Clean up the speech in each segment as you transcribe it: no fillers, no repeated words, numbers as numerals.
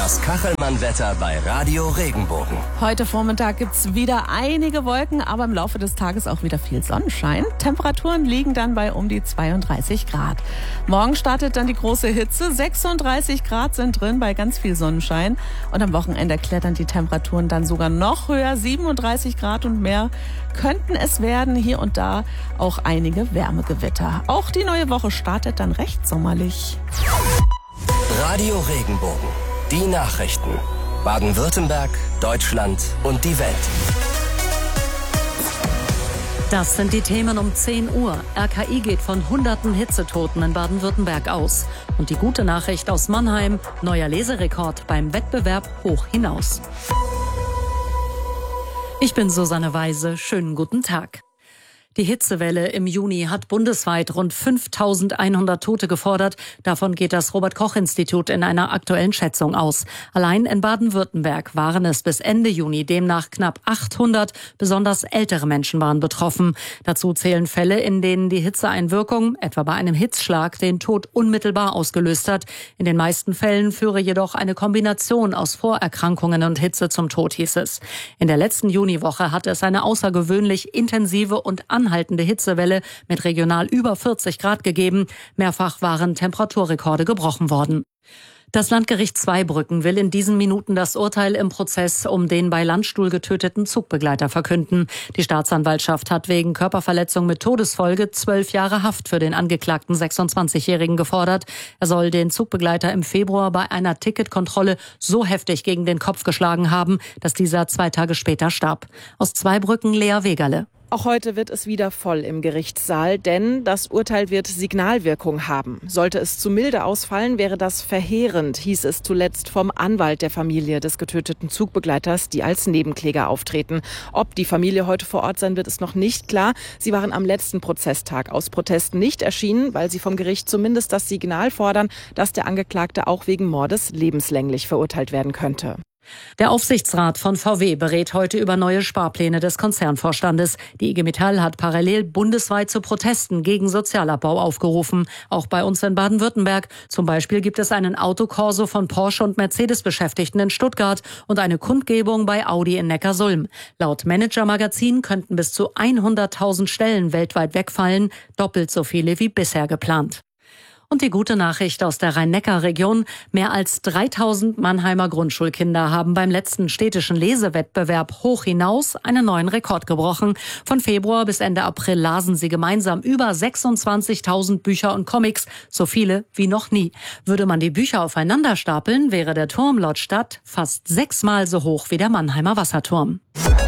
Das Kachelmann-Wetter bei Radio Regenbogen. Heute Vormittag gibt's wieder einige Wolken, aber im Laufe des Tages auch wieder viel Sonnenschein. Temperaturen liegen dann bei um die 32 Grad. Morgen startet dann die große Hitze. 36 Grad sind drin bei ganz viel Sonnenschein. Und am Wochenende klettern die Temperaturen dann sogar noch höher. 37 Grad und mehr könnten es werden. Hier und da auch einige Wärmegewitter. Auch die neue Woche startet dann recht sommerlich. Radio Regenbogen. Die Nachrichten. Baden-Württemberg, Deutschland und die Welt. Das sind die Themen um 10 Uhr. RKI geht von hunderten Hitzetoten in Baden-Württemberg aus. Und die gute Nachricht aus Mannheim: neuer Leserekord beim Wettbewerb Hoch hinaus. Ich bin Susanne Weise. Schönen guten Tag. Die Hitzewelle im Juni hat bundesweit rund 5.100 Tote gefordert. Davon geht das Robert-Koch-Institut in einer aktuellen Schätzung aus. Allein in Baden-Württemberg waren es bis Ende Juni demnach knapp 800. Besonders ältere Menschen waren betroffen. Dazu zählen Fälle, in denen die Hitzeeinwirkung, etwa bei einem Hitzschlag, den Tod unmittelbar ausgelöst hat. In den meisten Fällen führe jedoch eine Kombination aus Vorerkrankungen und Hitze zum Tod, hieß es. In der letzten Juniwoche hatte es eine außergewöhnlich intensive und anhaltende Hitzewelle mit regional über 40 Grad gegeben. Mehrfach waren Temperaturrekorde gebrochen worden. Das Landgericht Zweibrücken will in diesen Minuten das Urteil im Prozess um den bei Landstuhl getöteten Zugbegleiter verkünden. Die Staatsanwaltschaft hat wegen Körperverletzung mit Todesfolge 12 Jahre Haft für den angeklagten 26-Jährigen gefordert. Er soll den Zugbegleiter im Februar bei einer Ticketkontrolle so heftig gegen den Kopf geschlagen haben, dass dieser 2 Tage später starb. Aus Zweibrücken Lea Wegerle. Auch heute wird es wieder voll im Gerichtssaal, denn das Urteil wird Signalwirkung haben. Sollte es zu milde ausfallen, wäre das verheerend, hieß es zuletzt vom Anwalt der Familie des getöteten Zugbegleiters, die als Nebenkläger auftreten. Ob die Familie heute vor Ort sein wird, ist noch nicht klar. Sie waren am letzten Prozesstag aus Protesten nicht erschienen, weil sie vom Gericht zumindest das Signal fordern, dass der Angeklagte auch wegen Mordes lebenslänglich verurteilt werden könnte. Der Aufsichtsrat von VW berät heute über neue Sparpläne des Konzernvorstandes. Die IG Metall hat parallel bundesweit zu Protesten gegen Sozialabbau aufgerufen. Auch bei uns in Baden-Württemberg. Zum Beispiel gibt es einen Autokorso von Porsche und Mercedes-Beschäftigten in Stuttgart und eine Kundgebung bei Audi in Neckarsulm. Laut Manager-Magazin könnten bis zu 100.000 Stellen weltweit wegfallen, doppelt so viele wie bisher geplant. Und die gute Nachricht aus der Rhein-Neckar-Region: mehr als 3.000 Mannheimer Grundschulkinder haben beim letzten städtischen Lesewettbewerb Hoch hinaus einen neuen Rekord gebrochen. Von Februar bis Ende April lasen sie gemeinsam über 26.000 Bücher und Comics, so viele wie noch nie. Würde man die Bücher aufeinander stapeln, wäre der Turm laut Stadt fast 6-mal so hoch wie der Mannheimer Wasserturm.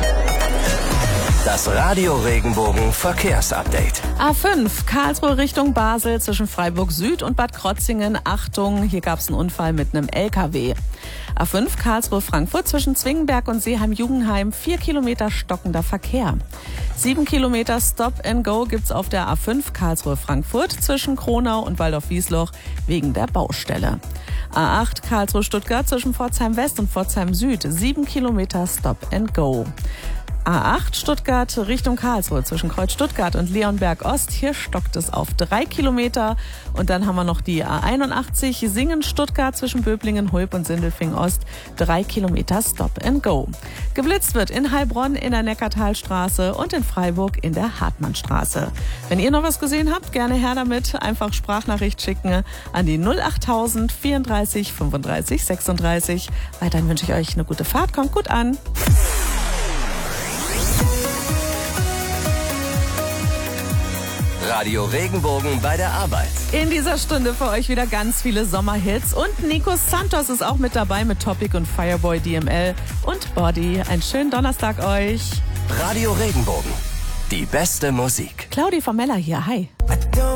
Das Radio Regenbogen Verkehrsupdate. A5 Karlsruhe Richtung Basel zwischen Freiburg Süd und Bad Krotzingen. Achtung, hier gab es einen Unfall mit einem LKW. A5 Karlsruhe Frankfurt zwischen Zwingenberg und Seeheim-Jugendheim. 4 Kilometer stockender Verkehr. 7 Kilometer Stop and Go gibt's auf der A5 Karlsruhe Frankfurt zwischen Kronau und Waldorf-Wiesloch wegen der Baustelle. A8 Karlsruhe Stuttgart zwischen Pforzheim West und Pforzheim Süd. 7 Kilometer Stop and Go. A8 Stuttgart Richtung Karlsruhe zwischen Kreuz Stuttgart und Leonberg Ost. Hier stockt es auf 3 Kilometer. Und dann haben wir noch die A81 Singen Stuttgart zwischen Böblingen, Hulb und Sindelfingen Ost. 3 Kilometer Stop and Go. Geblitzt wird in Heilbronn in der Neckartalstraße und in Freiburg in der Hartmannstraße. Wenn ihr noch was gesehen habt, gerne her damit. Einfach Sprachnachricht schicken an die 08000 34 35 36. Weiterhin wünsche ich euch eine gute Fahrt. Kommt gut an. Radio Regenbogen bei der Arbeit. In dieser Stunde für euch wieder ganz viele Sommerhits. Und Nico Santos ist auch mit dabei mit Topic und Fireboy DML und Body. Einen schönen Donnerstag euch. Radio Regenbogen. Die beste Musik. Claudi Formella hier. Hi.